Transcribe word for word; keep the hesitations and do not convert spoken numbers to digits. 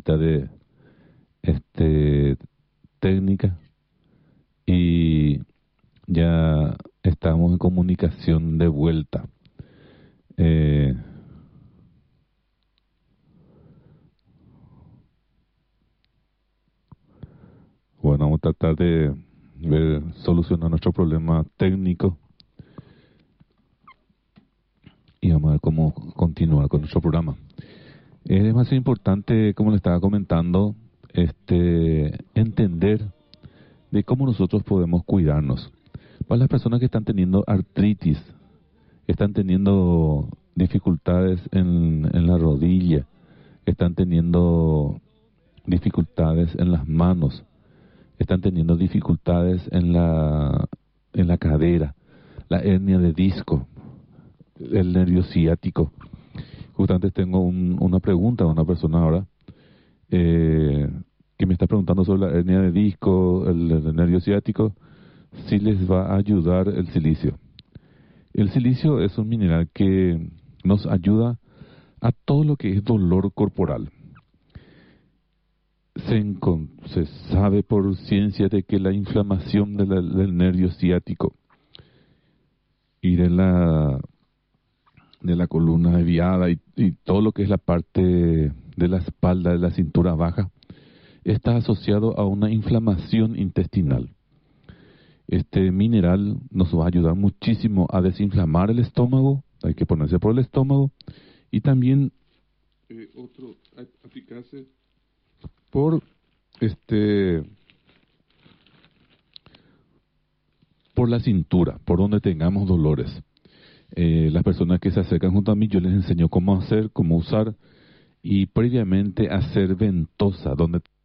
problemita de este técnica y ya estamos en comunicación de vuelta. Eh, bueno, vamos a tratar de ver, solucionar nuestro problema técnico y vamos a ver cómo continuar con nuestro programa. Es más importante, como le estaba comentando, este entender de cómo nosotros podemos cuidarnos. Para las personas que están teniendo artritis, están teniendo dificultades en, en la rodilla, están teniendo dificultades en las manos, están teniendo dificultades en la en la cadera, la hernia de disco, el nervio ciático. Justamente tengo un, una pregunta de una persona ahora eh, que me está preguntando sobre la hernia de disco, el, el nervio ciático, si les va a ayudar el silicio. El silicio es un mineral que nos ayuda a todo lo que es dolor corporal. Se, se sabe por ciencia de que la inflamación de la, del nervio ciático y de la de la columna desviada y, y todo lo que es la parte de la espalda, de la cintura baja, está asociado a una inflamación intestinal. Este mineral nos va a ayudar muchísimo a desinflamar el estómago, hay que ponerse por el estómago, y también eh, otro, aplicarse por este por la cintura, por donde tengamos dolores. Eh, las personas que se acercan junto a mí, yo les enseño cómo hacer, cómo usar y previamente hacer ventosa, donde